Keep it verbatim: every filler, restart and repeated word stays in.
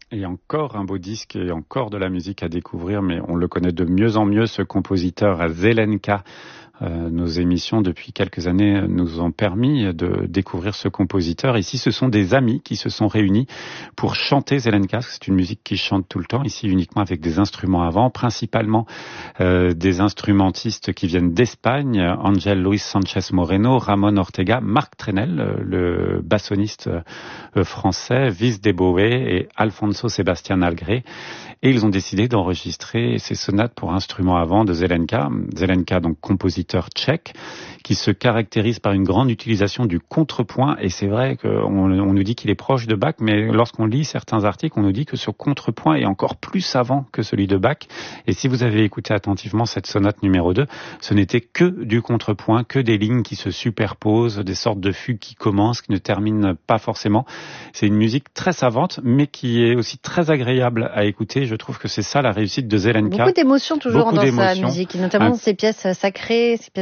Et encore un beau disque et encore de la musique à découvrir, mais on le connaît de mieux en mieux, ce compositeur Zelenka. Euh, nos émissions depuis quelques années nous ont permis de découvrir ce compositeur. Ici, ce sont des amis qui se sont réunis pour chanter Zelenka. C'est une musique qui chante tout le temps, ici uniquement avec des instruments avant, principalement euh, des instrumentistes qui viennent d'Espagne, Ángel Luis Sánchez Moreno, Ramón Ortega, Marc Trenel, le bassoniste euh, français, Vis de Boé et Alfonso Sebastián Algré. Et ils ont décidé d'enregistrer ces sonates pour instruments avant de Zelenka. Zelenka, donc compositeur tchèque, qui se caractérise par une grande utilisation du contrepoint. Et c'est vrai qu'on on nous dit qu'il est proche de Bach, mais lorsqu'on lit certains articles, on nous dit que ce contrepoint est encore plus savant que celui de Bach. Et si vous avez écouté attentivement cette sonate numéro deux, ce n'était que du contrepoint, que des lignes qui se superposent, des sortes de fugues qui commencent, qui ne terminent pas forcément. C'est une musique très savante, mais qui est aussi très agréable à écouter. Je trouve que c'est ça la réussite de Zelenka. Beaucoup d'émotions toujours Beaucoup dans d'émotions. sa musique, notamment Un... dans ses pièces sacrées,